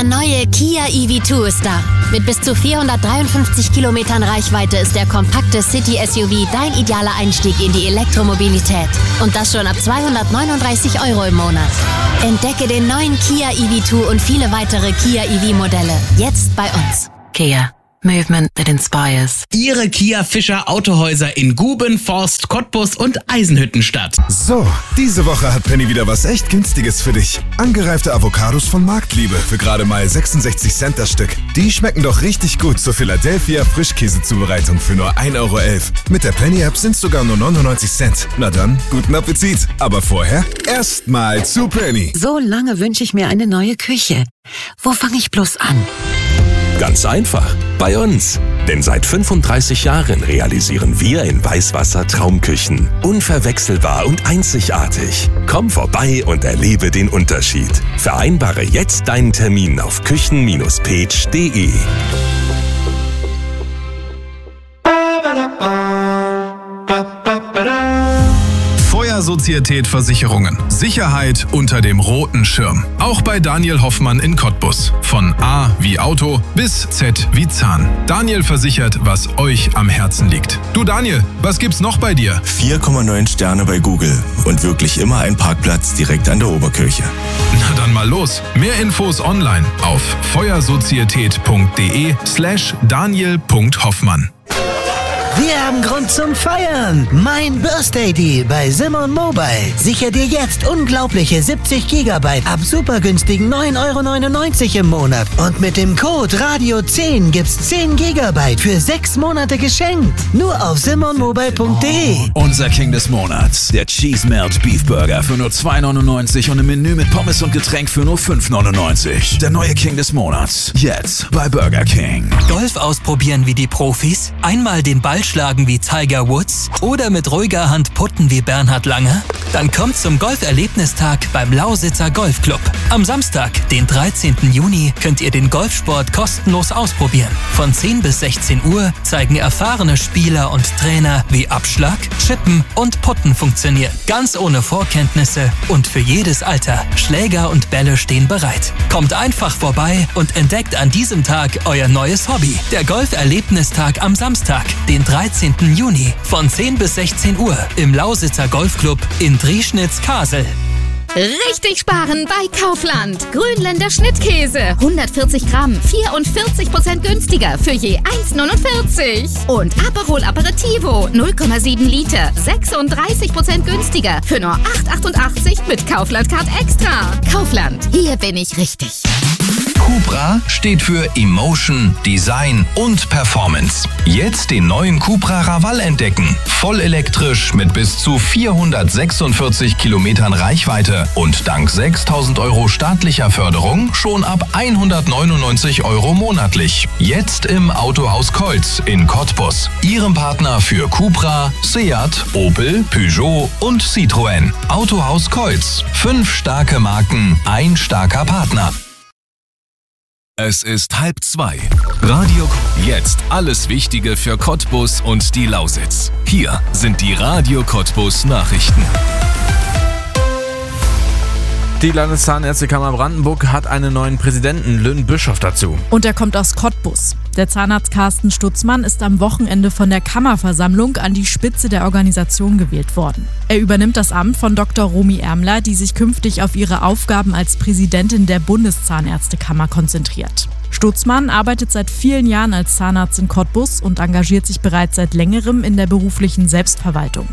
Der neue Kia EV2 ist da. Mit bis zu 453 Kilometern Reichweite ist der kompakte City-SUV dein idealer Einstieg in die Elektromobilität. Und das schon ab 239 € im Monat. Entdecke den neuen Kia EV2 und viele weitere Kia EV-Modelle. Jetzt bei uns. Kia. Movement that inspires. Ihre Kia Fischer Autohäuser in Guben, Forst, Cottbus und Eisenhüttenstadt. So, diese Woche hat Penny wieder was echt Günstiges für dich. Angereifte Avocados von Marktliebe für gerade mal 66 Cent das Stück. Die schmecken doch richtig gut zur Philadelphia Frischkäsezubereitung für nur 1,11 €. Mit der Penny-App sind es sogar nur 99 Cent. Na dann, guten Appetit. Aber vorher erstmal zu Penny. So lange wünsche ich mir eine neue Küche. Wo fange ich bloß an? Ganz einfach, bei uns. Denn seit 35 Jahren realisieren wir in Weißwasser Traumküchen. Unverwechselbar und einzigartig. Komm vorbei und erlebe den Unterschied. Vereinbare jetzt deinen Termin auf küchen-page.de. Sozietät Versicherungen. Sicherheit unter dem roten Schirm. Auch bei Daniel Hoffmann in Cottbus. Von A wie Auto bis Z wie Zahn. Daniel versichert, was euch am Herzen liegt. Du Daniel, was gibt's noch bei dir? 4,9 Sterne bei Google und wirklich immer ein Parkplatz direkt an der Oberkirche. Na dann mal los. Mehr Infos online auf feuersozietät.de/daniel.hoffmann. Wir haben Grund zum Feiern. Mein Birthday Deal bei Simon Mobile. Sicher dir jetzt unglaubliche 70 GB ab super günstigen 9,99 € im Monat. Und mit dem Code RADIO10 gibt's 10 GB für 6 Monate geschenkt. Nur auf simonmobile.de. Unser King des Monats. Der Cheese Melt Beef Burger für nur 2,99 € und ein Menü mit Pommes und Getränk für nur 5,99 €. Der neue King des Monats. Jetzt bei Burger King. Golf ausprobieren wie die Profis? Einmal den Ball schlagen wie Tiger Woods oder mit ruhiger Hand putten wie Bernhard Langer? Dann kommt zum Golferlebnistag beim Lausitzer Golfclub. Am Samstag, den 13. Juni, könnt ihr den Golfsport kostenlos ausprobieren. Von 10 bis 16 Uhr zeigen erfahrene Spieler und Trainer, wie Abschlag, Chippen und Putten funktionieren. Ganz ohne Vorkenntnisse und für jedes Alter. Schläger und Bälle stehen bereit. Kommt einfach vorbei und entdeckt an diesem Tag euer neues Hobby. Der Golferlebnistag am Samstag, den 13. Juni von 10 bis 16 Uhr im Lausitzer Golfclub in Drieschnitz-Kasel. Richtig sparen bei Kaufland. Grünländer Schnittkäse. 140 Gramm, 44% günstiger für je 1,49. Und Aperol Aperitivo, 0,7 Liter, 36% günstiger für nur 8,88 mit Kaufland Card Extra. Kaufland, hier bin ich richtig. Cupra steht für Emotion, Design und Performance. Jetzt den neuen Cupra Raval entdecken. Voll elektrisch mit bis zu 446 Kilometern Reichweite und dank 6.000 € staatlicher Förderung schon ab 199 € monatlich. Jetzt im Autohaus Kolz in Cottbus. Ihrem Partner für Cupra, Seat, Opel, Peugeot und Citroën. Autohaus Kolz. 5 starke Marken, ein starker Partner. Es ist 1:30. Radio jetzt alles Wichtige für Cottbus und die Lausitz. Hier sind die Radio Cottbus Nachrichten. Die Landeszahnärztekammer Brandenburg hat einen neuen Präsidenten, Lynn Bischof, dazu. Und er kommt aus Cottbus. Der Zahnarzt Carsten Stutzmann ist am Wochenende von der Kammerversammlung an die Spitze der Organisation gewählt worden. Er übernimmt das Amt von Dr. Romy Ärmler, die sich künftig auf ihre Aufgaben als Präsidentin der Bundeszahnärztekammer konzentriert. Stutzmann arbeitet seit vielen Jahren als Zahnarzt in Cottbus und engagiert sich bereits seit längerem in der beruflichen Selbstverwaltung.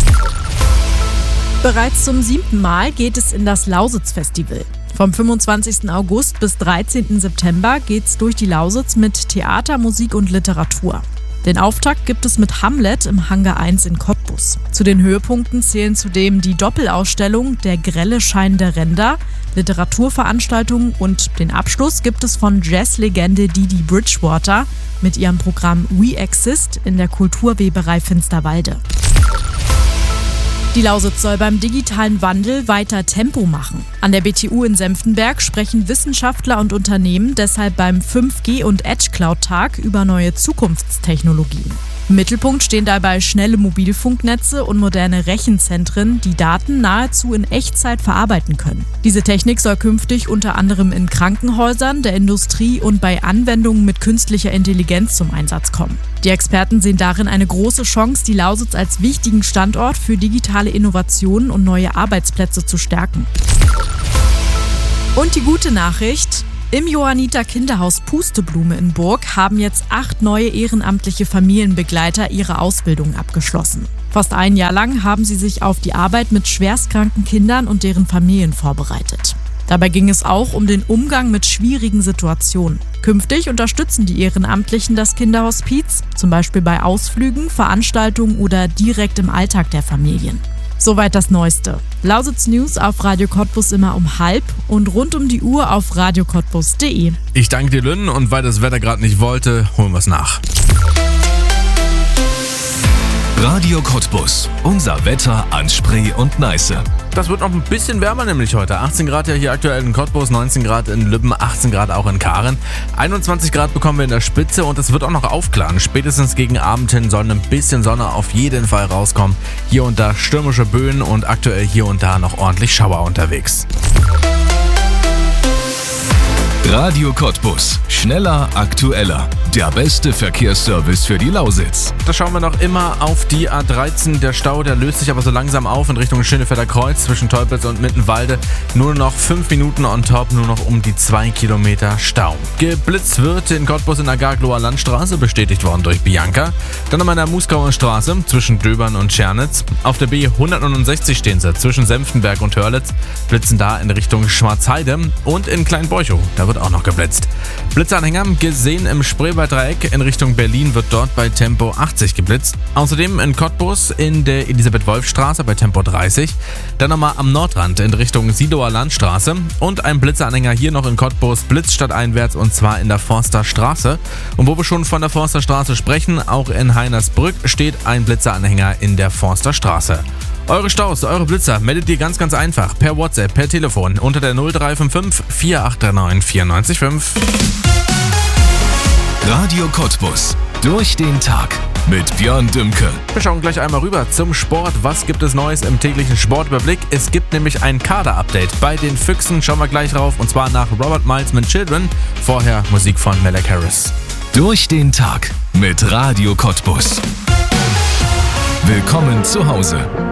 Bereits zum 7. Mal geht es in das Lausitz-Festival. Vom 25. August bis 13. September geht's durch die Lausitz mit Theater, Musik und Literatur. Den Auftakt gibt es mit Hamlet im Hangar 1 in Cottbus. Zu den Höhepunkten zählen zudem die Doppelausstellung Der grelle Schein der Ränder, Literaturveranstaltungen und den Abschluss gibt es von Jazzlegende Didi Bridgewater mit ihrem Programm We Exist in der Kulturweberei Finsterwalde. Die Lausitz soll beim digitalen Wandel weiter Tempo machen. An der BTU in Senftenberg sprechen Wissenschaftler und Unternehmen deshalb beim 5G- und Edge-Cloud-Tag über neue Zukunftstechnologien. Im Mittelpunkt stehen dabei schnelle Mobilfunknetze und moderne Rechenzentren, die Daten nahezu in Echtzeit verarbeiten können. Diese Technik soll künftig unter anderem in Krankenhäusern, der Industrie und bei Anwendungen mit künstlicher Intelligenz zum Einsatz kommen. Die Experten sehen darin eine große Chance, die Lausitz als wichtigen Standort für digitale Innovationen und neue Arbeitsplätze zu stärken. Und die gute Nachricht: Im Johanniter Kinderhaus Pusteblume in Burg haben jetzt 8 neue ehrenamtliche Familienbegleiter ihre Ausbildung abgeschlossen. Fast ein Jahr lang haben sie sich auf die Arbeit mit schwerstkranken Kindern und deren Familien vorbereitet. Dabei ging es auch um den Umgang mit schwierigen Situationen. Künftig unterstützen die Ehrenamtlichen das Kinderhospiz, zum Beispiel bei Ausflügen, Veranstaltungen oder direkt im Alltag der Familien. Soweit das Neueste. Lausitz News auf Radio Cottbus immer um 12:30 und rund um die Uhr auf radiocottbus.de. Ich danke dir, Lynn, und weil das Wetter gerade nicht wollte, holen wir es nach. Radio Cottbus, unser Wetter an Spree und Neiße. Das wird noch ein bisschen wärmer nämlich heute. 18 Grad ja hier aktuell in Cottbus, 19 Grad in Lübben, 18 Grad auch in Karen. 21 Grad bekommen wir in der Spitze und es wird auch noch aufklaren. Spätestens gegen Abend hin soll ein bisschen Sonne auf jeden Fall rauskommen. Hier und da stürmische Böen und aktuell hier und da noch ordentlich Schauer unterwegs. Radio Cottbus. Schneller, aktueller. Der beste Verkehrsservice für die Lausitz. Da schauen wir noch immer auf die A13. Der Stau, der löst sich aber so langsam auf in Richtung Schönefelder Kreuz zwischen Teupitz und Mittenwalde. Nur noch 5 Minuten on top, nur noch um die 2 Kilometer Stau. Geblitzt wird in Cottbus in der Garglower Landstraße, bestätigt worden durch Bianca. Dann nochmal in der Muskauer Straße zwischen Döbern und Schernitz. Auf der B169 stehen sie zwischen Senftenberg und Hörlitz, blitzen da in Richtung Schwarzheide und in Kleinbeuchow. Da wird auch noch geblitzt. Blitzanhänger gesehen im Spreewalddreieck in Richtung Berlin wird dort bei Tempo 80 geblitzt. Außerdem in Cottbus in der Elisabeth-Wolf-Straße bei Tempo 30. Dann nochmal am Nordrand in Richtung Sidower Landstraße. Und ein Blitzanhänger hier noch in Cottbus, blitzt stadteinwärts und zwar in der Forsterstraße. Und wo wir schon von der Forsterstraße sprechen, auch in Heinersbrück steht ein Blitzeranhänger in der Forsterstraße. Eure Staus, eure Blitzer meldet ihr ganz einfach per WhatsApp, per Telefon unter der 0355 4839 94,5. Radio Cottbus. Durch den Tag mit Björn Dümke. Wir schauen gleich einmal rüber zum Sport. Was gibt es Neues im täglichen Sportüberblick? Es gibt nämlich ein Kader-Update. Bei den Füchsen schauen wir gleich drauf und zwar nach Robert Miles mit Children. Vorher Musik von Malek Harris. Durch den Tag mit Radio Cottbus. Willkommen zu Hause.